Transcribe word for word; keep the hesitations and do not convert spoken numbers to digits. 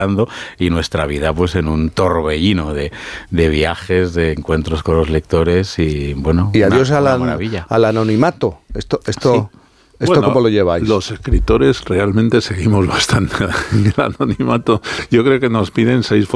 y nuestra vida pues en un torbellino de, de viajes, de encuentros con los lectores y bueno, y adiós una, al, una maravilla. al anonimato. Esto, esto, Sí. ¿esto Bueno, cómo lo lleváis? Los escritores realmente seguimos bastante el anonimato. Yo creo que nos piden seis